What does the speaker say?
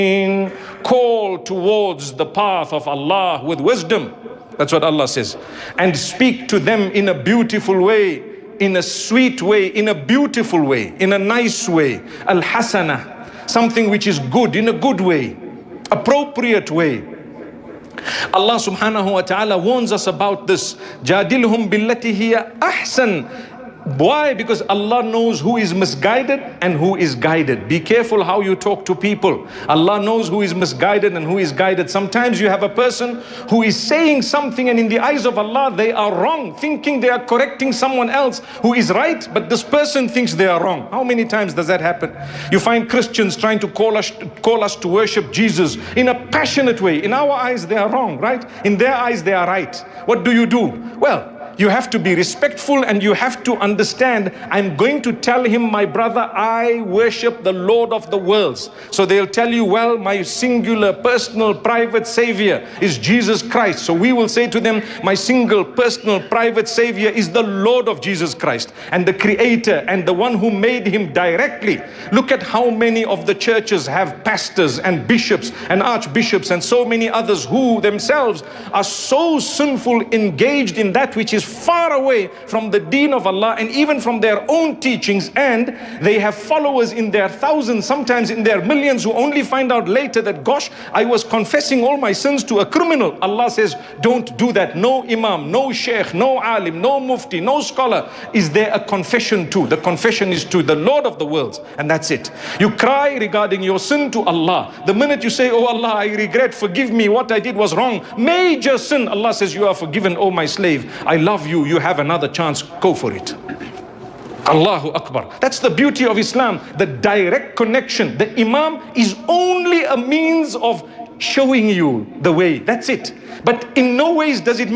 Call towards the path of Allah with wisdom. That's what Allah says. And speak to them in a beautiful way, in a sweet way, in a beautiful way, in a nice way. Al-Hasana, something which is good, in a good way, appropriate way. Allah subhanahu wa ta'ala warns us about this. Jadilhum billati hiya ahsan. Why? Because Allah knows who is misguided and who is guided. Be careful how you talk to people. Allah knows who is misguided and who is guided. Sometimes you have a person who is saying something and in the eyes of Allah they are wrong, thinking they are correcting someone else who is right, but this person thinks they are wrong. How many times does that happen? You find Christians trying to call us to worship Jesus in a passionate way. In our eyes they are wrong, right? In their eyes they are right. What do? Well, you have to be respectful and you have to understand, I'm going to tell him, my brother, I worship the Lord of the worlds. So they'll tell you, well, my singular, personal, private Savior is Jesus Christ. So we will say to them, my single, personal, private Savior is the Lord of Jesus Christ and the Creator and the one who made him directly. Look at how many of the churches have pastors and bishops and archbishops and so many others who themselves are so sinful, engaged in that which is far away from the deen of Allah and even from their own teachings, and they have followers in their thousands, sometimes in their millions, who only find out later that, gosh, I was confessing all my sins to a criminal. Allah says, don't do that. No imam, no sheikh, no alim, no mufti, no scholar is there a confession to. The confession is to the Lord of the worlds, and that's it. You cry regarding your sin to Allah. The minute you say, oh Allah, I regret, forgive me, what I did was wrong, major sin, Allah says, you are forgiven, oh my slave, I love you, you have another chance, go for it. Allahu Akbar. That's the beauty of Islam, the direct connection. The Imam is only a means of showing you the way, that's it. But in no ways does it